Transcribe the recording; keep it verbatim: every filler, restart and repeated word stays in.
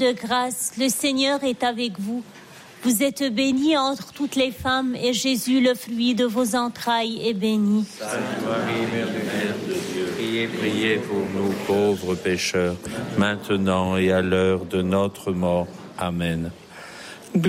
de grâce, le Seigneur est avec vous. Vous êtes bénie entre toutes les femmes et Jésus, le fruit de vos entrailles, est béni. Sainte Marie, Mère de Dieu, priez, priez pour nous pauvres pécheurs, maintenant et à l'heure de notre mort. Amen.